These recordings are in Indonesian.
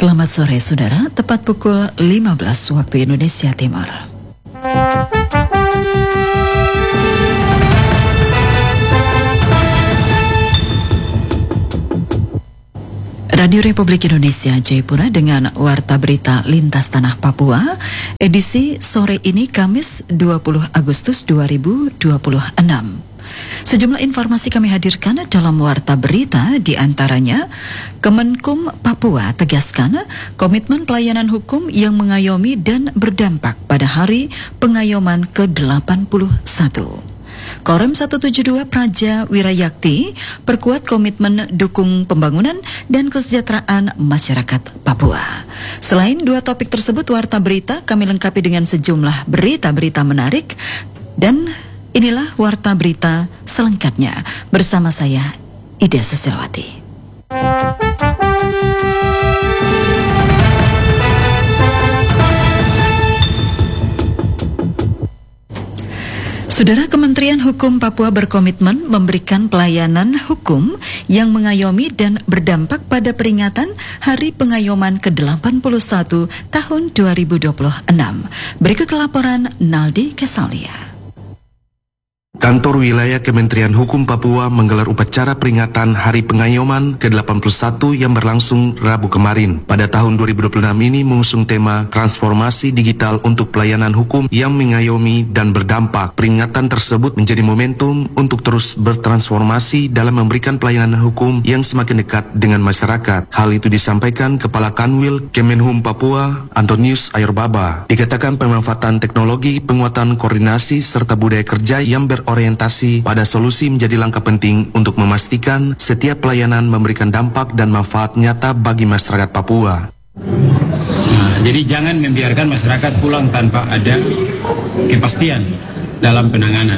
Selamat sore saudara, tepat pukul 15 waktu Indonesia Timur. Radio Republik Indonesia Jayapura dengan Warta Berita Lintas Tanah Papua, edisi sore ini Kamis 20 Agustus 2026. Sejumlah informasi kami hadirkan dalam Warta Berita, di antaranya Kemenkum Papua tegaskan komitmen pelayanan hukum yang mengayomi dan berdampak pada Hari Pengayoman ke-81. Korem 172 Praja Wirayakti perkuat komitmen dukung pembangunan dan kesejahteraan masyarakat Papua. Selain dua topik tersebut, Warta Berita kami lengkapi dengan sejumlah berita-berita menarik, dan inilah Warta Berita selengkapnya bersama saya, Ida Susilwati. Saudara, Kementerian Hukum Papua berkomitmen memberikan pelayanan hukum yang mengayomi dan berdampak pada peringatan Hari Pengayoman ke-81 tahun 2026. Berikut laporan Naldi Kesalia. Kantor Wilayah Kementerian Hukum Papua menggelar upacara peringatan Hari Pengayoman ke-81 yang berlangsung Rabu kemarin. Pada tahun 2026 ini mengusung tema Transformasi Digital untuk Pelayanan Hukum yang Mengayomi dan Berdampak. Peringatan tersebut menjadi momentum untuk terus bertransformasi dalam memberikan pelayanan hukum yang semakin dekat dengan masyarakat. Hal itu disampaikan Kepala Kanwil Kemenhum Papua, Antonius Ayorbaba. Dikatakan pemanfaatan teknologi, penguatan koordinasi, serta budaya kerja yang berorientasi pada solusi menjadi langkah penting untuk memastikan setiap pelayanan memberikan dampak dan manfaat nyata bagi masyarakat Papua. Jadi jangan membiarkan masyarakat pulang tanpa ada kepastian dalam penanganan.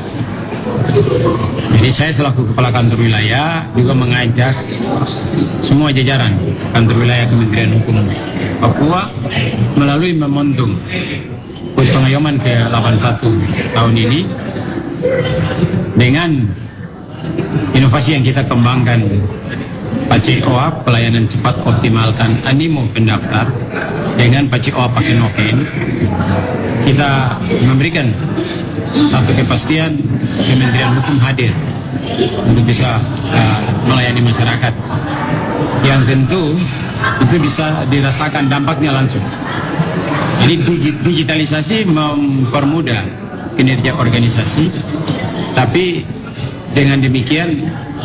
Jadi saya selaku Kepala Kantor Wilayah juga mengajak semua jajaran Kantor Wilayah Kementerian Hukum Papua melalui momentum Hari Pengayoman ke-81 tahun ini, dengan inovasi yang kita kembangkan PACOA, pelayanan cepat optimalkan animo pendaftar, dengan PACOA pakai noken, kita memberikan satu kepastian Kementerian Hukum hadir untuk bisa melayani masyarakat, yang tentu itu bisa dirasakan dampaknya langsung. Jadi digitalisasi mempermudah kinerja organisasi, tapi dengan demikian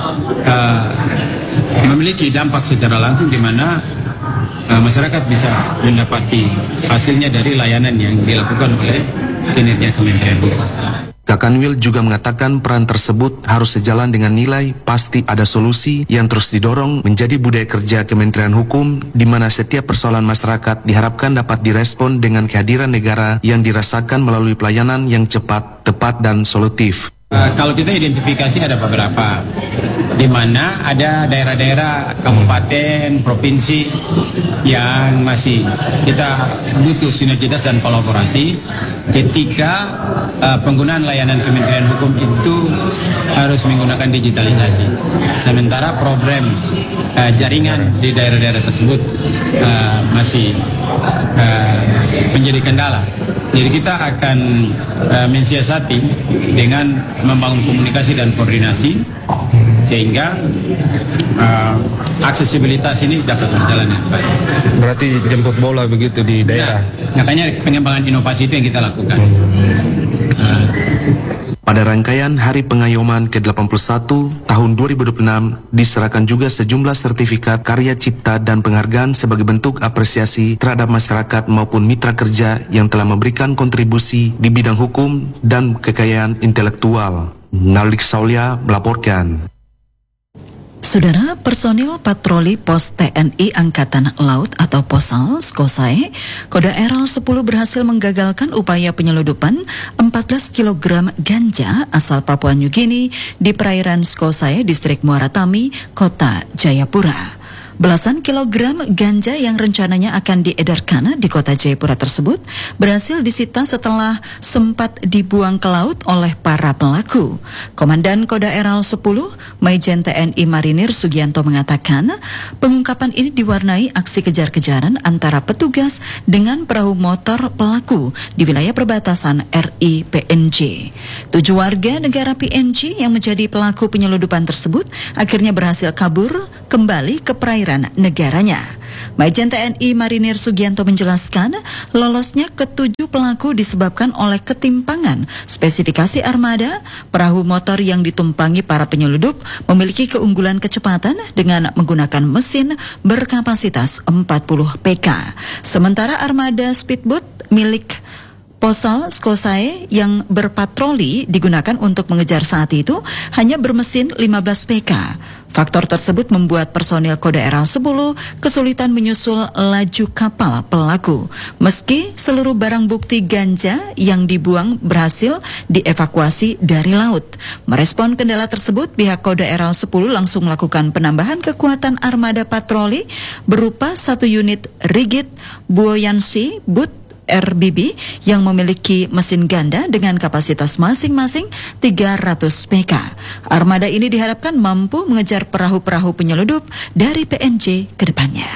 memiliki dampak secara langsung di mana masyarakat bisa mendapati hasilnya dari layanan yang dilakukan oleh kinerja Kementerian Hukum. Kakanwil juga mengatakan peran tersebut harus sejalan dengan nilai pasti ada solusi yang terus didorong menjadi budaya kerja Kementerian Hukum, di mana setiap persoalan masyarakat diharapkan dapat direspon dengan kehadiran negara yang dirasakan melalui pelayanan yang cepat, tepat, dan solutif. Kalau kita identifikasi ada beberapa, di mana ada daerah-daerah, kabupaten, provinsi yang masih kita butuh sinergitas dan kolaborasi ketika penggunaan layanan Kementerian Hukum itu harus menggunakan digitalisasi. Sementara program jaringan di daerah-daerah tersebut masih menjadi kendala. Jadi kita akan mensiasati dengan membangun komunikasi dan koordinasi sehingga aksesibilitas ini dapat berjalan dengan baik. Berarti jemput bola begitu di daerah. Nah, makanya pengembangan inovasi itu yang kita lakukan. Pada rangkaian Hari Pengayoman ke-81 tahun 2026 diserahkan juga sejumlah sertifikat karya cipta dan penghargaan sebagai bentuk apresiasi terhadap masyarakat maupun mitra kerja yang telah memberikan kontribusi di bidang hukum dan kekayaan intelektual. Naldi Kesalia melaporkan. Saudara, personil patroli pos TNI Angkatan Laut atau Posal Skosae, kode RL 10 berhasil menggagalkan upaya penyeludupan 14 kg ganja asal Papua New Guinea di perairan Skosae, distrik Muara Tami, Kota Jayapura. Belasan kilogram ganja yang rencananya akan diedarkan di kota Jayapura tersebut berhasil disita setelah sempat dibuang ke laut oleh para pelaku. Komandan Koda RL 10, Maijen TNI Marinir Sugianto mengatakan, pengungkapan ini diwarnai aksi kejar-kejaran antara petugas dengan perahu motor pelaku di wilayah perbatasan RI PNJ. 7 warga negara PNJ yang menjadi pelaku penyeludupan tersebut akhirnya berhasil kabur kembali ke perairan negaranya. Majen TNI Marinir Sugianto menjelaskan, lolosnya ke-7 pelaku disebabkan oleh ketimpangan spesifikasi armada. Perahu motor yang ditumpangi para penyeludup memiliki keunggulan kecepatan dengan menggunakan mesin berkapasitas 40 PK. Sementara armada speedboat milik Posal Skosae yang berpatroli digunakan untuk mengejar saat itu hanya bermesin 15 PK. Faktor tersebut membuat personil Kode Eral 10 kesulitan menyusul laju kapal pelaku. Meski seluruh barang bukti ganja yang dibuang berhasil dievakuasi dari laut. Merespon kendala tersebut, pihak Kode Eral 10 langsung melakukan penambahan kekuatan armada patroli berupa 1 unit rigid buoyancy boat RBB yang memiliki mesin ganda dengan kapasitas masing-masing 300 PK. Armada ini diharapkan mampu mengejar perahu-perahu penyeludup dari PNJ ke depannya.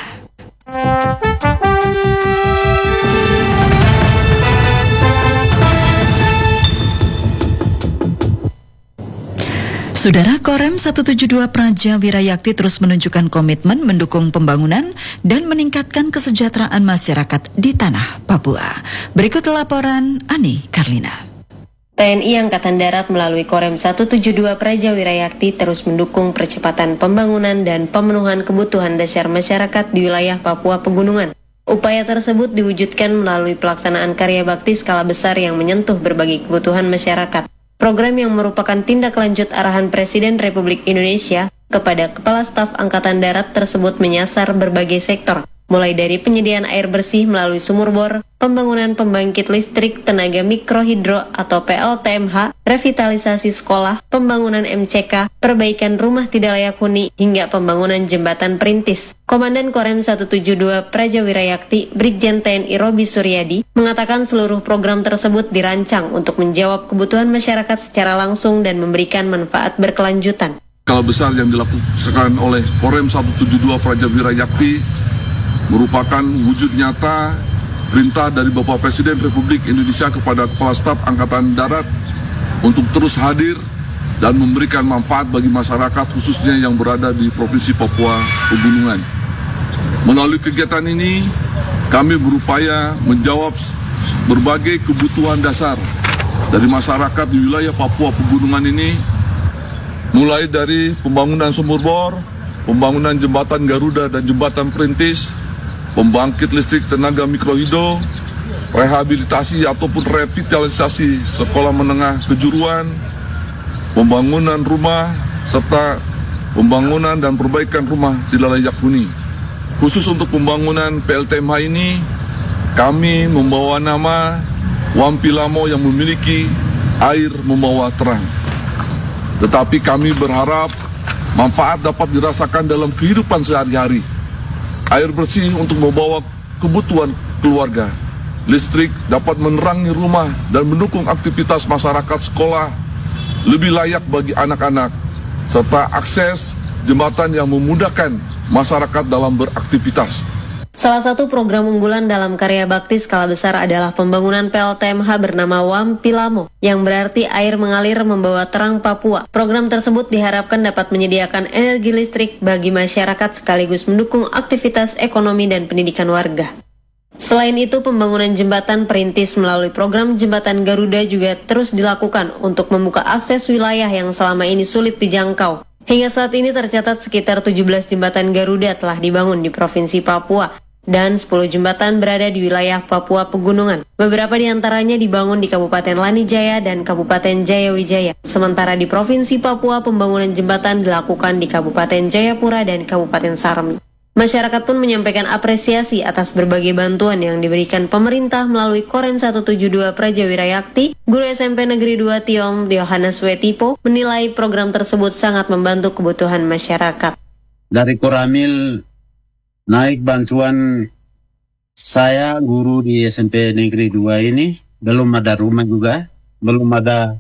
Saudara, Korem 172 Praja Wirayakti terus menunjukkan komitmen mendukung pembangunan dan meningkatkan kesejahteraan masyarakat di tanah Papua. Berikut laporan Ani Karlina. TNI Angkatan Darat melalui Korem 172 Praja Wirayakti terus mendukung percepatan pembangunan dan pemenuhan kebutuhan dasar masyarakat di wilayah Papua Pegunungan. Upaya tersebut diwujudkan melalui pelaksanaan karya bakti skala besar yang menyentuh berbagai kebutuhan masyarakat. Program yang merupakan tindak lanjut arahan Presiden Republik Indonesia kepada Kepala Staf Angkatan Darat tersebut menyasar berbagai sektor, mulai dari penyediaan air bersih melalui sumur bor, pembangunan pembangkit listrik tenaga mikrohidro atau PLTMH, revitalisasi sekolah, pembangunan MCK, perbaikan rumah tidak layak huni, hingga pembangunan jembatan perintis. Komandan Korem 172 Praja Wirayakti, Brigjen TNI Robi Suryadi, mengatakan seluruh program tersebut dirancang untuk menjawab kebutuhan masyarakat secara langsung dan memberikan manfaat berkelanjutan. Skala besar yang dilakukan oleh Korem 172 Praja Wirayakti merupakan wujud nyata perintah dari Bapak Presiden Republik Indonesia kepada Kepala Staf Angkatan Darat untuk terus hadir dan memberikan manfaat bagi masyarakat khususnya yang berada di Provinsi Papua Pegunungan. Melalui kegiatan ini, kami berupaya menjawab berbagai kebutuhan dasar dari masyarakat di wilayah Papua Pegunungan ini, mulai dari pembangunan sumur bor, pembangunan jembatan Garuda dan jembatan perintis, pembangkit listrik tenaga mikrohidro, rehabilitasi ataupun revitalisasi sekolah menengah kejuruan, pembangunan rumah, serta pembangunan dan perbaikan rumah tidak layak huni. Khusus untuk pembangunan PLTMH ini, kami membawa nama Wampilamo yang memiliki air membawa terang. Tetapi kami berharap manfaat dapat dirasakan dalam kehidupan sehari-hari. Air bersih untuk membawa kebutuhan keluarga. Listrik dapat menerangi rumah dan mendukung aktivitas masyarakat sekolah lebih layak bagi anak-anak, serta akses jembatan yang memudahkan masyarakat dalam beraktivitas. Salah satu program unggulan dalam karya bakti skala besar adalah pembangunan PLTMH bernama Wampilamo, yang berarti air mengalir membawa terang Papua. Program tersebut diharapkan dapat menyediakan energi listrik bagi masyarakat sekaligus mendukung aktivitas ekonomi dan pendidikan warga. Selain itu, pembangunan jembatan perintis melalui program jembatan Garuda juga terus dilakukan untuk membuka akses wilayah yang selama ini sulit dijangkau. Hingga saat ini tercatat sekitar 17 jembatan Garuda telah dibangun di Provinsi Papua dan 10 jembatan berada di wilayah Papua Pegunungan. Beberapa di antaranya dibangun di Kabupaten Lanijaya dan Kabupaten Jayawijaya. Sementara di Provinsi Papua, pembangunan jembatan dilakukan di Kabupaten Jayapura dan Kabupaten Sarmi. Masyarakat pun menyampaikan apresiasi atas berbagai bantuan yang diberikan pemerintah melalui Korem 172 Praja Wirayakti. Guru SMP Negeri 2 Tiom, Yohanes Wetipo, menilai program tersebut sangat membantu kebutuhan masyarakat. Dari Koramil naik bantuan saya guru di SMP Negeri 2 ini, belum ada rumah juga, belum ada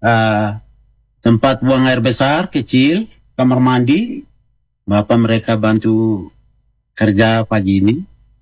tempat buang air besar, kecil, kamar mandi. Bapak mereka bantu kerja pagi ini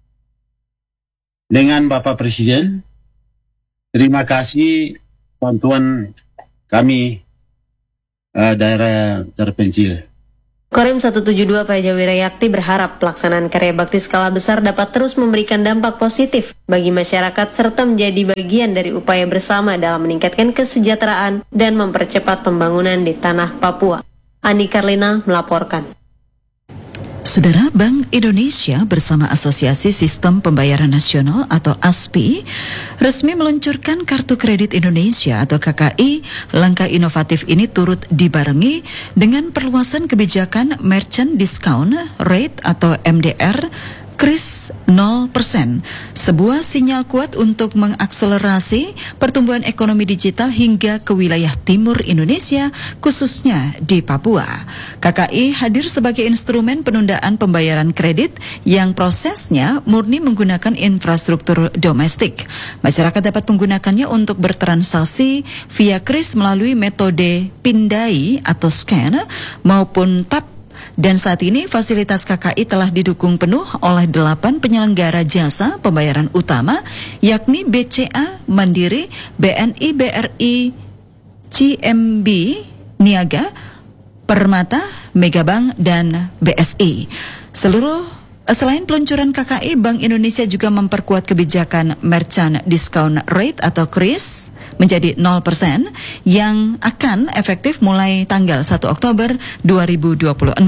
dengan Bapak Presiden. Terima kasih bantuan kami daerah terpencil. Korim 172 Praja Wirayakti berharap pelaksanaan karya bakti skala besar dapat terus memberikan dampak positif bagi masyarakat serta menjadi bagian dari upaya bersama dalam meningkatkan kesejahteraan dan mempercepat pembangunan di tanah Papua. Andi Karlina melaporkan. Saudara, Bank Indonesia bersama Asosiasi Sistem Pembayaran Nasional atau ASPI resmi meluncurkan Kartu Kredit Indonesia atau KKI. Langkah inovatif ini turut dibarengi dengan perluasan kebijakan Merchant Discount Rate atau MDR kris 0%, sebuah sinyal kuat untuk mengakselerasi pertumbuhan ekonomi digital hingga ke wilayah timur Indonesia, khususnya di Papua. KKI hadir sebagai instrumen penundaan pembayaran kredit yang prosesnya murni menggunakan infrastruktur domestik. Masyarakat dapat menggunakannya untuk bertransaksi via kris melalui metode pindai atau scan maupun tap. Dan saat ini fasilitas KKI telah didukung penuh oleh 8 penyelenggara jasa pembayaran utama, yakni BCA, Mandiri, BNI, BRI, CMB, Niaga, Permata, Megabank, dan BSI. Selain peluncuran KKI, Bank Indonesia juga memperkuat kebijakan Merchant Discount Rate atau KRIS menjadi 0% yang akan efektif mulai tanggal 1 Oktober 2026.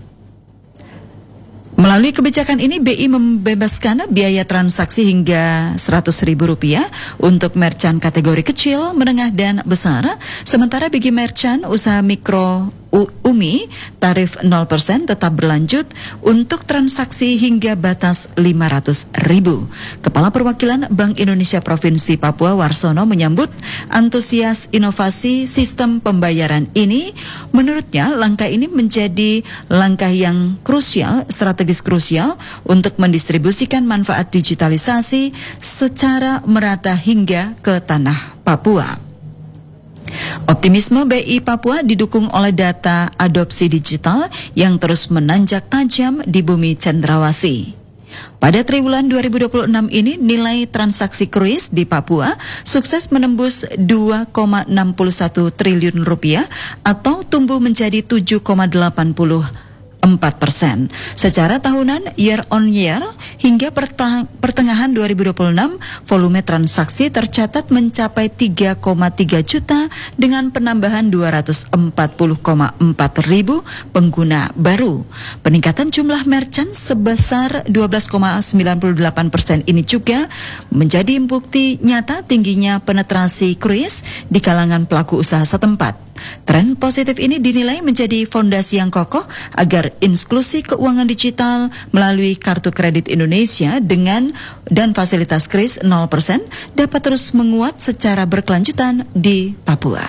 Melalui kebijakan ini, BI membebaskan biaya transaksi hingga Rp100.000 untuk merchant kategori kecil, menengah, dan besar. Sementara bagi merchant usaha mikro UMI, tarif 0% tetap berlanjut untuk transaksi hingga batas Rp500.000. Kepala Perwakilan Bank Indonesia Provinsi Papua Warsono menyambut antusias inovasi sistem pembayaran ini. Menurutnya, langkah ini menjadi langkah yang strategis krusial untuk mendistribusikan manfaat digitalisasi secara merata hingga ke tanah Papua. Optimisme BI Papua didukung oleh data adopsi digital yang terus menanjak tajam di bumi cendrawasih. Pada triwulan 2026 ini, nilai transaksi kris di Papua sukses menembus Rp2,61 triliun atau tumbuh menjadi 7,84%. Secara tahunan year on year hingga pertengahan 2026, volume transaksi tercatat mencapai 3,3 juta dengan penambahan 240,4 ribu pengguna baru. Peningkatan jumlah merchant sebesar 12,98% ini juga menjadi bukti nyata tingginya penetrasi kris di kalangan pelaku usaha setempat. Tren positif ini dinilai menjadi fondasi yang kokoh agar inklusi keuangan digital melalui Kartu Kredit Indonesia dan fasilitas kris 0% dapat terus menguat secara berkelanjutan di Papua.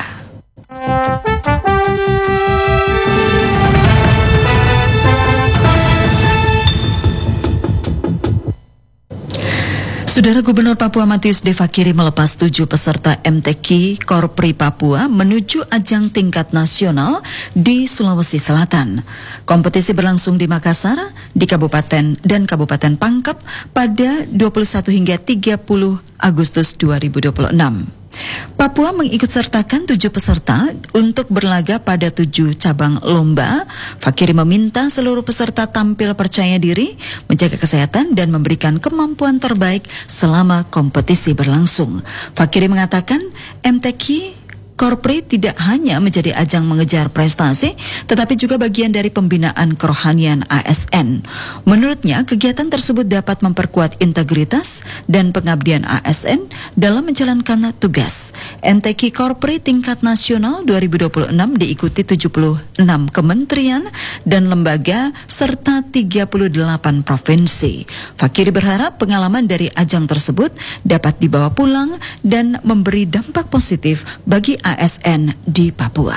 Saudara Gubernur Papua Matius D. Fakiri melepas 7 peserta MTQ Korpri Papua menuju ajang tingkat nasional di Sulawesi Selatan. Kompetisi berlangsung di Makassar, di Kabupaten dan Kabupaten Pangkep pada 21 hingga 30 Agustus 2026. Papua mengikutsertakan 7 peserta untuk berlaga pada 7 cabang lomba. Fakiri meminta seluruh peserta tampil percaya diri, menjaga kesehatan, dan memberikan kemampuan terbaik selama kompetisi berlangsung. Fakiri mengatakan MTQ Korpri tidak hanya menjadi ajang mengejar prestasi, tetapi juga bagian dari pembinaan kerohanian ASN. Menurutnya, kegiatan tersebut dapat memperkuat integritas dan pengabdian ASN dalam menjalankan tugas. MTQ Korpri tingkat nasional 2026 diikuti 76 kementerian dan lembaga serta 38 provinsi. Fakiri berharap pengalaman dari ajang tersebut dapat dibawa pulang dan memberi dampak positif bagi ASN di Papua.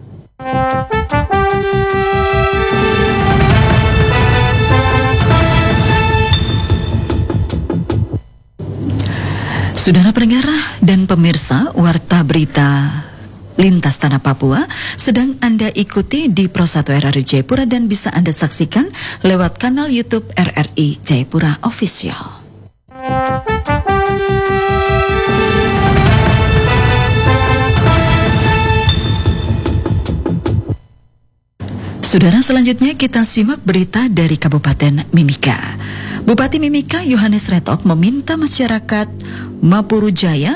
Saudara pendengar dan pemirsa Warta Berita Lintas Tanah Papua sedang Anda ikuti di Pro 1 RRI Jayapura dan bisa Anda saksikan lewat kanal YouTube RRI. RRI Jayapura Official. Saudara, selanjutnya kita simak berita dari Kabupaten Mimika. Bupati Mimika Yohanes Retok meminta masyarakat Mapurujaya